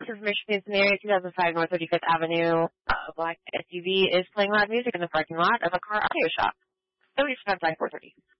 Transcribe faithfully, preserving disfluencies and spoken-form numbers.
Michigan Scenario two thousand five North thirty-fifth Avenue. A black S U V is playing loud music in the parking lot of a car audio shop. So we spent by four thirty.